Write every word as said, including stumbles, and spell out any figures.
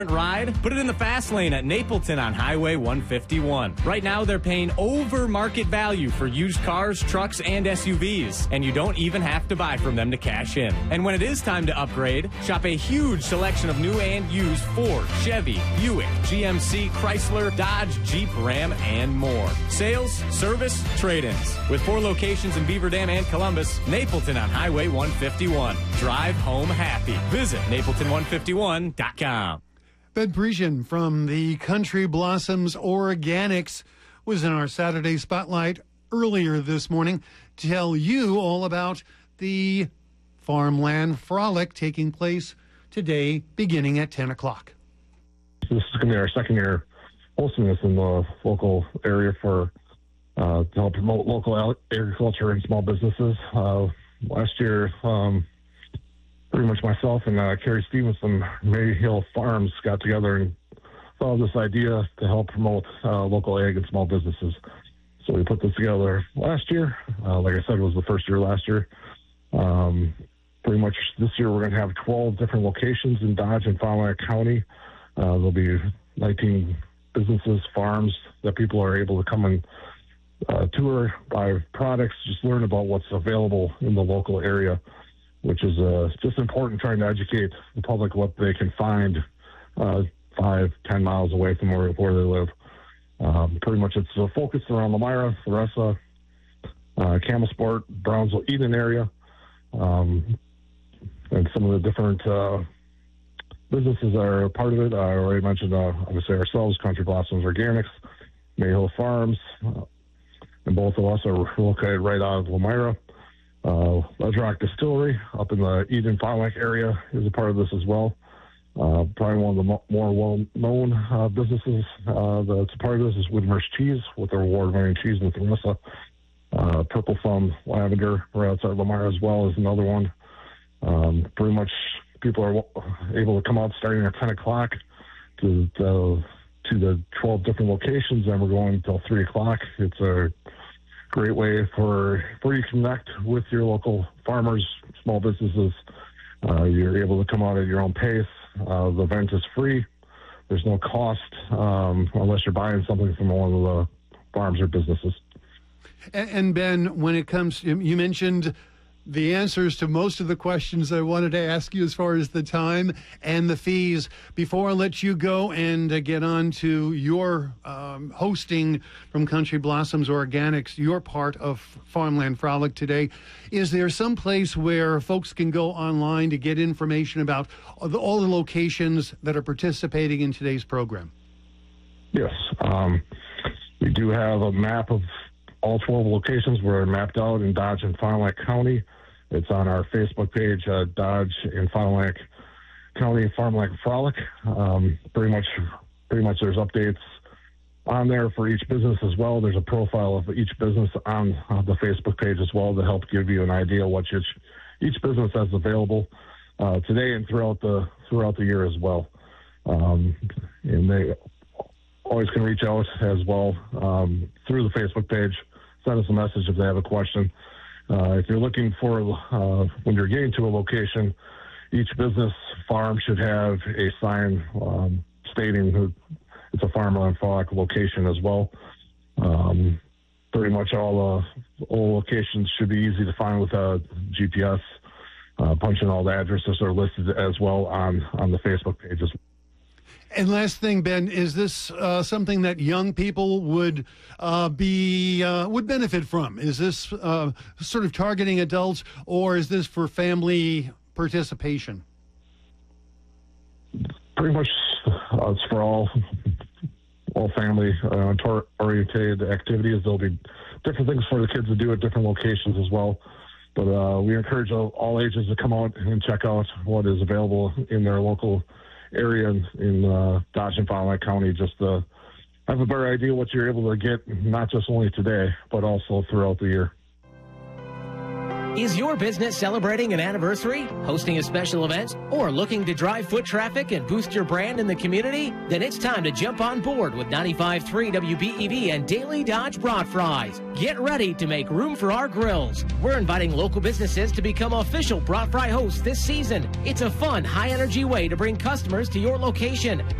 ride? Put it in the fast lane at Napleton on Highway one fifty-one. Right now, they're paying over market value for used cars, trucks, and S U Vs, and you don't even have to buy from them to cash in. And when it is time to upgrade, shop a huge selection of new and used Ford, Chevy, Buick, G M C, Chrysler, Dodge, Jeep, Ram, and more. Sales, service, trade-ins. With four locations in Beaver Dam and Columbus, Napleton on Highway one fifty-one. Drive home happy. Visit Napleton one fifty-one dot com. Ben Parisian from the Country Blossoms Organics was in our Saturday Spotlight earlier this morning to tell you all about the Farmland Frolic taking place today beginning at ten o'clock. This is going to be our second year hosting this in the local area for uh, to help promote local agriculture and small businesses. Uh, last year, um, pretty much myself and uh, Carrie Stevenson, May Hill Farms, got together and thought of this idea to help promote uh, local ag and small businesses. So we put this together last year. Uh, like I said, it was the first year last year. Um, pretty much this year we're going to have twelve different locations in Dodge and Fond du Lac County. Uh, there'll be nineteen businesses, farms that people are able to come and uh, tour, buy products, just learn about what's available in the local area, which is uh, just important, trying to educate the public what they can find uh, five, ten miles away from where, where they live. Um, pretty much it's uh, focused around Lamira, Theresa, uh, Camelsport, Brownsville, Eden area, um, and some of the different uh, businesses are a part of it. I already mentioned, uh, obviously, ourselves, Country Blossoms Organics, Mayhill Farms, uh, and both of us are located right out of Lamira. Uh, Ledge Rock Distillery up in the Eden Fond du Lac area is a part of this as well. Uh, probably one of the mo- more well-known uh, businesses uh, that's a part of this is Widmer's Cheese, with their award-winning cheese in Theresa. Uh, Purple Thumb Lavender right outside Lamar as well is another one. Um, pretty much people are able to come out starting at ten o'clock to, to, to the twelve different locations, and we're going until three o'clock. It's a great way for for you to connect with your local farmers, small businesses. Uh, you're able to come out at your own pace. Uh, the event is free. There's no cost um, unless you're buying something from one of the farms or businesses. And, and Ben, when it comes, you mentioned the answers to most of the questions I wanted to ask you as far as the time and the fees. Before I let you go and uh, get on to your um, hosting from Country Blossoms Organics, your part of Farmland Frolic today, is there some place where folks can go online to get information about all the locations that are participating in today's program? Yes. Um, we do have a map of all twelve locations were mapped out in Dodge and Fond du Lac County. It's on our Facebook page, uh, Dodge and Fond du Lac County Farmland Frolic. Um, pretty much, pretty much, there's updates on there for each business as well. There's a profile of each business on uh, the Facebook page as well to help give you an idea what each each business has available uh, today and throughout the throughout the year as well. Um, and they always can reach out as well um, through the Facebook page. Send us a message if they have a question. Uh, if you're looking for, uh, when you're getting to a location, each business farm should have a sign um, stating who it's a Farmland Frolic location as well. Um, pretty much all the all locations should be easy to find with a G P S. Uh, punching all the addresses are listed as well on, on the Facebook page as well. And last thing, Ben, is this uh, something that young people would uh, be uh, would benefit from? Is this uh, sort of targeting adults, or is this for family participation? Pretty much, uh, it's for all all family uh, oriented activities. There'll be different things for the kids to do at different locations as well. But uh, we encourage all, all ages to come out and check out what is available in their local area in, in uh, Dodge and Fond du Lac County, just to have a better idea what you're able to get, not just only today, but also throughout the year. Is your business celebrating an anniversary, hosting a special event, or looking to drive foot traffic and boost your brand in the community? Then it's time to jump on board with ninety-five point three W B E V and Daily Dodge Brat Fries. Get ready to make room for our grills. We're inviting local businesses to become official Brat Fry hosts this season. It's a fun, high-energy way to bring customers to your location.